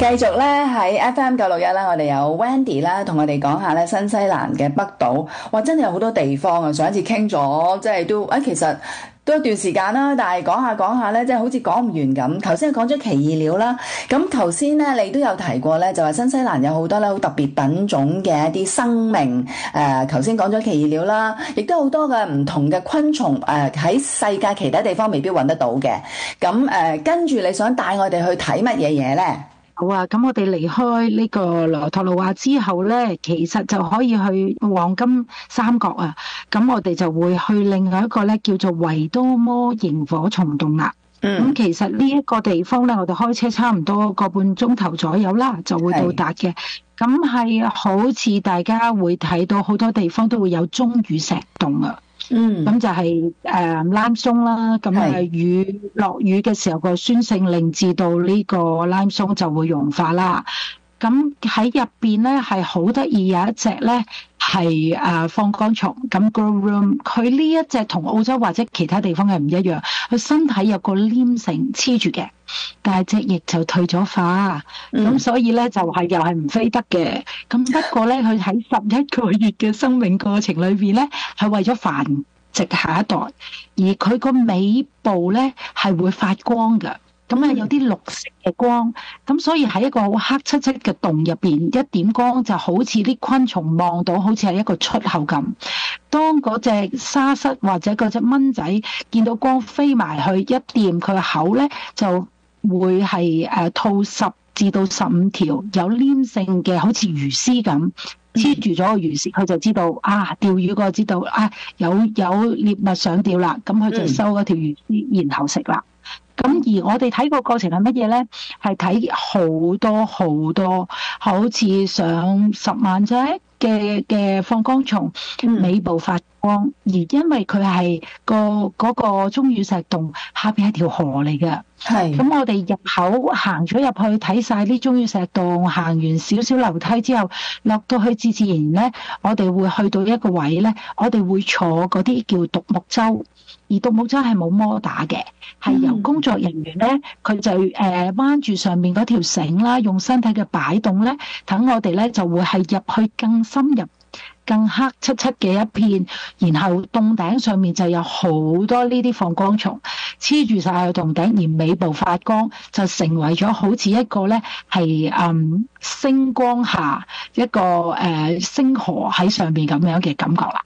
繼續咧喺 FM 961咧，我哋有 Wendy 啦，同我哋講下咧新西蘭嘅北島，哇，真係有好多地方啊！上一次傾咗，即係都其實都一段時間啦，但係講下咧，即係好似講唔完咁。頭先講咗奇異鳥啦，咁頭先咧你都有提過咧，就話新西蘭有好多咧好特別品種嘅一啲生命。頭先講咗奇異鳥啦，亦都好多嘅唔同嘅昆蟲喺世界其他地方未必揾得到嘅。咁跟住你想帶我哋去睇乜嘢嘢咧？ 好啊，咁我哋離開呢個羅托魯瓦之後咧，其實就可以去黃金三角啊。咁我哋就會去另外一個咧叫做維多摩螢火蟲洞啦。咁其實呢一個地方咧，我哋開車差唔多個半鐘頭左右啦，就會到達嘅。咁係好似大家會睇到好多地方都會有鐘乳石洞啊。咁就係limestone啦，咁落雨嘅時候個酸性令至到呢個 limestone 就會融化啦。咁喺入邊咧係好得意，有一隻咧係放光蟲，咁 grow room 佢呢一隻同澳洲或者其他地方係唔一樣，佢身體有個黏繩黐住嘅，但係隻翼就退咗化，咁所以咧就係又係唔飛得嘅。咁不過咧佢喺11個月嘅生命過程裏邊咧係為咗繁殖下一代，而佢個尾部咧係會發光㗎。咁有啲綠色嘅光，咁所以喺一個好黑漆漆嘅洞入邊，一點光就好似啲昆蟲望到，好似係一個出口咁。當嗰隻沙虱或者嗰隻蚊仔見到光飛埋去，一掂佢個口咧，就會係吐10至到15條有黏性嘅，好似魚絲咁黐住咗個魚絲，佢就知道釣魚個知道有獵物上釣啦，咁佢就收嗰條魚絲，然後食啦。咁而我哋睇個過程係乜嘢咧？係睇好多，好似上10萬隻嘅放光蟲，尾部發光。而因為佢係嗰個鐘乳石洞下邊係條河嚟嘅，咁我哋入口行咗入去睇晒啲鐘乳石洞，行完少少樓梯之後，落到去自然咧，我哋會去到一個位咧，我哋會坐嗰啲叫獨木舟。而獨木舟係冇摩打嘅，係由工作人員咧，佢就彎住上面嗰條繩啦，用身體嘅擺動咧，等我哋咧就會係入去更深入、更黑漆漆嘅一片，然後洞頂上面就有好多呢啲放光蟲黐住晒個洞頂，而尾部發光，就成為咗好似一個咧係星光下一個星河喺上面咁樣嘅感覺啦。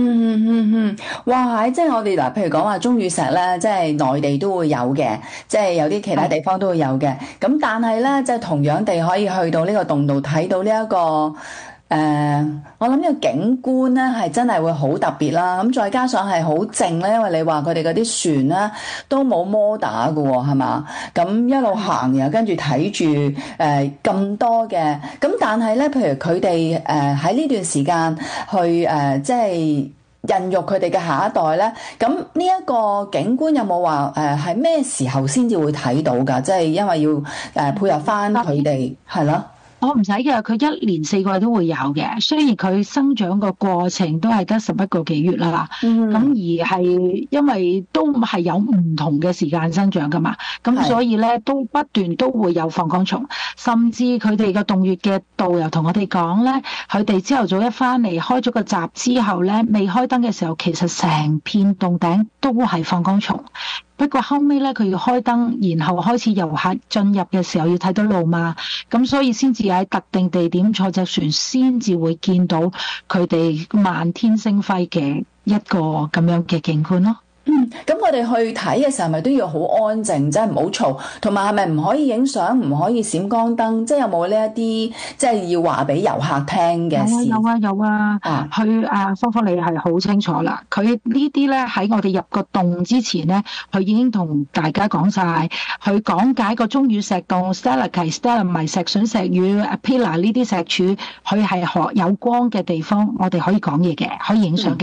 哇！即係我哋嗱，譬如講話鐘乳石咧，即係內地都會有嘅，即係有啲其他地方都會有嘅。咁但係咧，即係同樣地可以去到呢個洞度睇到呢一個我諗呢個景觀咧係真係會好特別啦。咁再加上係好靜咧，因為你話佢哋嗰啲船咧都冇摩打㗎喎，係嘛？咁一路行又跟住睇住咁多嘅。咁但係咧，譬如佢哋喺呢段時間去即係孕育佢哋嘅下一代咧，咁呢一個景觀有冇話係咩時候先至會睇到㗎？即係因為要配合翻佢哋係咯。 我唔使嘅，佢1年4季都會有嘅。雖然佢生長個過程都係得11個幾月啦，咁而係因為都係有唔同嘅時間生長噶嘛，咁所以咧都不斷都會有放光蟲，甚至佢哋個洞穴嘅導遊同我哋講咧，佢哋朝頭早一翻嚟開咗個閘之後咧，未開燈嘅時候，其實成片洞頂都係放光蟲。不過後尾咧，佢要開燈，然後開始遊客進入嘅時候要睇到路嘛，咁所以先至喺特定地點坐隻船，先至會見到佢哋漫天星輝嘅一個咁樣嘅景觀咯。 咁我哋去睇嘅時候，咪都要好安靜，即係唔好嘈，同埋係咪唔可以影相，唔可以閃光燈？即係有冇呢一啲，即係要話俾遊客聽嘅事？ 有啊。佢芳芳你係好清楚啦。佢呢啲咧喺我哋入個洞之前咧，佢已經同大家講晒，佢講解個鐘乳石洞、stalagmite、石筍、石魚、pillar 呢啲石柱，佢係有光嘅地方，我哋可以講嘢嘅，可以影相嘅。